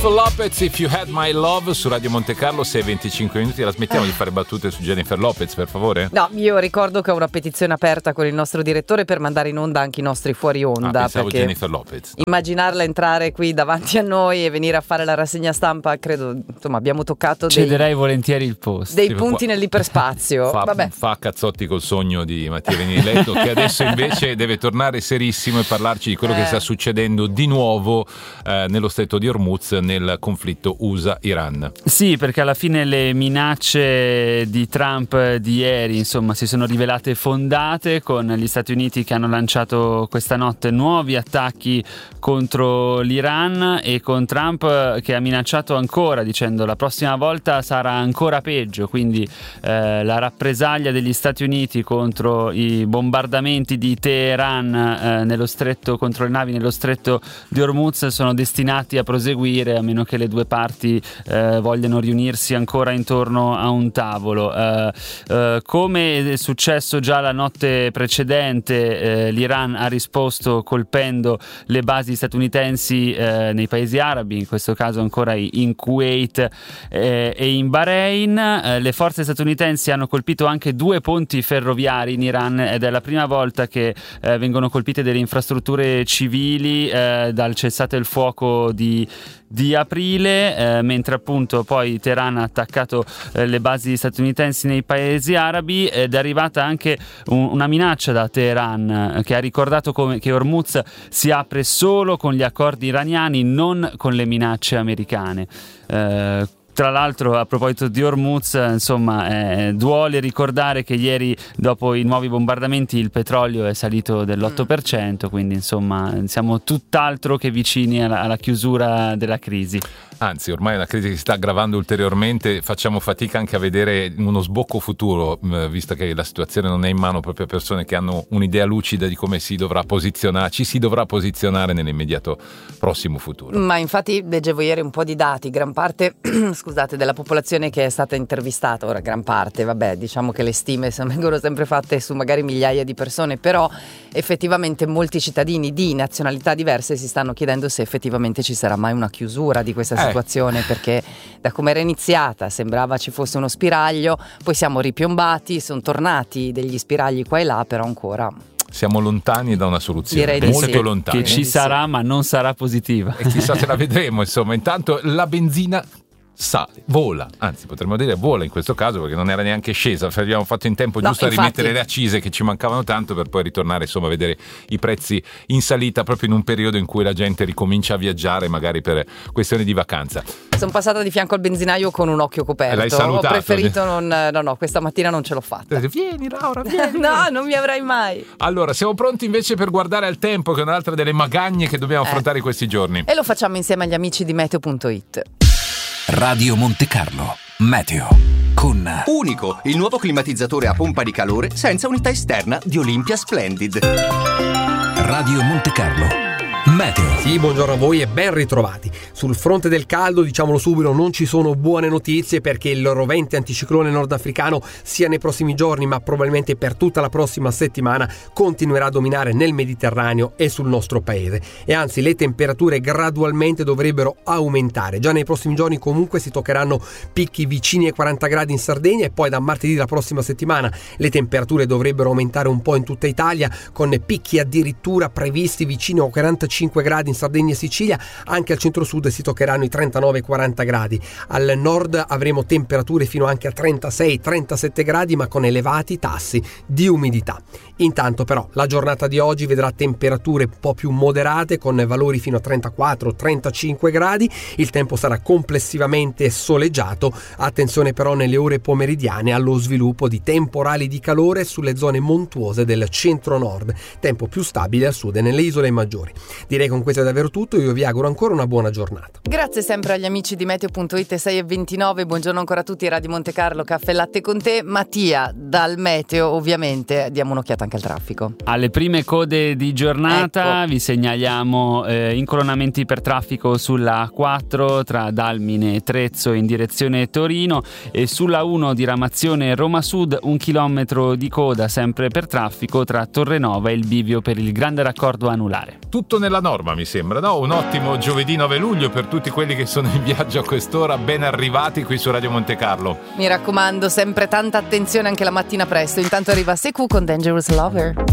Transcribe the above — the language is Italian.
Lopez, If You Had My Love su Radio Monte Carlo, 6:25 minuti. La smettiamo di fare battute su Jennifer Lopez, per favore? No, io ricordo che ho una petizione aperta con il nostro direttore per mandare in onda anche i nostri fuori onda. Pensavo perché Jennifer Lopez. Immaginarla entrare qui davanti a noi e venire a fare la rassegna stampa, credo, insomma, abbiamo toccato cederei volentieri il posto. dei punti nell'iperspazio. Fa cazzotti col sogno di Mattia Veniletto, che adesso invece deve tornare serissimo e parlarci di quello che sta succedendo di nuovo nello stretto di Hormuz, nel conflitto USA-Iran. Sì, perché alla fine le minacce di Trump di ieri, insomma, si sono rivelate fondate, con gli Stati Uniti che hanno lanciato questa notte nuovi attacchi contro l'Iran e con Trump che ha minacciato ancora, dicendo la prossima volta sarà ancora peggio. Quindi la rappresaglia degli Stati Uniti contro i bombardamenti di Teheran nello stretto, contro le navi nello stretto di Hormuz, sono destinati a proseguire, a meno che le due parti vogliano riunirsi ancora intorno a un tavolo. Come è successo già la notte precedente, l'Iran ha risposto colpendo le basi statunitensi nei paesi arabi, in questo caso ancora in Kuwait e in Bahrain. Le forze statunitensi hanno colpito anche 2 ponti ferroviari in Iran ed è la prima volta che vengono colpite delle infrastrutture civili dal cessate il fuoco di aprile, mentre appunto poi Teheran ha attaccato le basi statunitensi nei paesi arabi, ed è arrivata anche una minaccia da Teheran, che ha ricordato che Hormuz si apre solo con gli accordi iraniani, non con le minacce americane. Tra l'altro, a proposito di Hormuz, insomma, duole ricordare che ieri, dopo i nuovi bombardamenti, il petrolio è salito dell'8%, quindi insomma siamo tutt'altro che vicini alla chiusura della crisi. Anzi, ormai è una crisi che si sta aggravando ulteriormente, facciamo fatica anche a vedere uno sbocco futuro, visto che la situazione non è in mano proprio a persone che hanno un'idea lucida di come ci si dovrà posizionare nell'immediato prossimo futuro. Ma infatti leggevo ieri un po' di dati, gran parte della popolazione che è stata intervistata, ora gran parte, vabbè, diciamo che le stime vengono sempre fatte su magari migliaia di persone, però effettivamente molti cittadini di nazionalità diverse si stanno chiedendo se effettivamente ci sarà mai una chiusura di questa situazione, perché da come era iniziata sembrava ci fosse uno spiraglio, poi siamo ripiombati, sono tornati degli spiragli qua e là, però ancora siamo lontani da una soluzione, direi molto sì, lontani. Che ci sarà, ma non sarà positiva. E chissà se la vedremo, insomma. Intanto la benzina sale, vola, anzi potremmo dire vola in questo caso, perché non era neanche scesa. Abbiamo fatto in tempo giusto a rimettere le accise che ci mancavano tanto, per poi ritornare insomma a vedere i prezzi in salita proprio in un periodo in cui la gente ricomincia a viaggiare, magari per questioni di vacanza. Sono passata di fianco al benzinaio con un occhio coperto. L'hai salutato? Ho preferito no, questa mattina non ce l'ho fatta. Vieni Laura, vieni. No, non mi avrai mai. Allora, siamo pronti invece per guardare al tempo, che è un'altra delle magagne che dobbiamo affrontare questi giorni. E lo facciamo insieme agli amici di Meteo.it. Radio Monte Carlo Meteo con Unico, il nuovo climatizzatore a pompa di calore senza unità esterna di Olympia Splendid. Radio Monte Carlo Meteo. Sì, buongiorno a voi e ben ritrovati. Sul fronte del caldo, diciamolo subito, non ci sono buone notizie, perché il rovente anticiclone nordafricano sia nei prossimi giorni, ma probabilmente per tutta la prossima settimana, continuerà a dominare nel Mediterraneo e sul nostro paese. E anzi, le temperature gradualmente dovrebbero aumentare. Già nei prossimi giorni comunque si toccheranno picchi vicini ai 40 gradi in Sardegna, e poi da martedì della prossima settimana le temperature dovrebbero aumentare un po' in tutta Italia, con picchi addirittura previsti vicino ai 45 gradi in Sardegna e Sicilia. Anche al centro-sud si toccheranno i 39-40 gradi. Al nord avremo temperature fino anche a 36-37 gradi, ma con elevati tassi di umidità. Intanto però la giornata di oggi vedrà temperature un po' più moderate, con valori fino a 34-35 gradi. Il tempo sarà complessivamente soleggiato. Attenzione però nelle ore pomeridiane allo sviluppo di temporali di calore sulle zone montuose del centro-nord. Tempo più stabile al sud e nelle isole maggiori. Direi con questo è davvero tutto, io vi auguro ancora una buona giornata. Grazie sempre agli amici di Meteo.it. 6:29, buongiorno ancora a tutti. Radio Monte Carlo, caffè e latte con te. Mattia, dal Meteo ovviamente diamo un'occhiata anche al traffico. Alle prime code di giornata, ecco. Vi segnaliamo incolonnamenti per traffico sulla A4 tra Dalmine e Trezzo in direzione Torino, e sulla 1 diramazione Roma Sud 1 chilometro di coda sempre per traffico tra Torrenova e il bivio per il grande raccordo anulare. Tutto nella nella norma, mi sembra, no? Un ottimo giovedì 9 luglio per tutti quelli che sono in viaggio a quest'ora, ben arrivati qui su Radio Monte Carlo. Mi raccomando, sempre tanta attenzione anche la mattina presto. Intanto arriva Sekou con Dangerous Lover.